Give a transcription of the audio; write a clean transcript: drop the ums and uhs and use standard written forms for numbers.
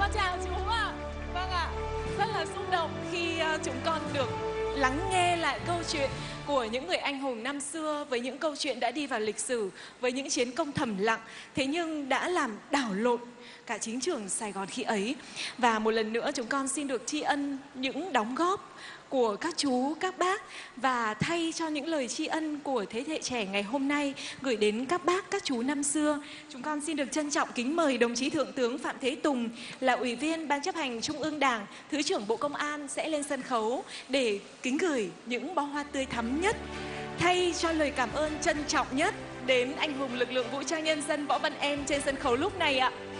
con chào chú ạ. Vâng ạ, rất là xúc động khi chúng con được lắng nghe lại câu chuyện của những người anh hùng năm xưa, với những câu chuyện đã đi vào lịch sử, với những chiến công thầm lặng, thế nhưng đã làm đảo lộn cả chính trường Sài Gòn khi ấy. Và một lần nữa chúng con xin được tri ân những đóng góp của các chú, các bác, và thay cho những lời tri ân của thế hệ trẻ ngày hôm nay gửi đến các bác, các chú năm xưa, chúng con xin được trân trọng kính mời đồng chí Thượng tướng Phạm Thế Tùng là Ủy viên Ban chấp hành Trung ương Đảng, Thứ trưởng Bộ Công an sẽ lên sân khấu để kính gửi những bó hoa tươi thắm nhất, thay cho lời cảm ơn trân trọng nhất đến anh hùng lực lượng vũ trang nhân dân Võ Văn Em trên sân khấu lúc này ạ.